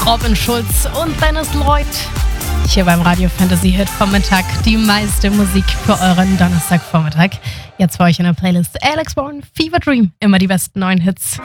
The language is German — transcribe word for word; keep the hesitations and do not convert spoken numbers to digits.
Robin Schulz und Dennis Lloyd. Hier beim Radio Fantasy Hit Vormittag. Die meiste Musik für euren Donnerstagvormittag. Jetzt für euch in der Playlist Alex Bourne, Fever Dream. Immer die besten neuen Hits.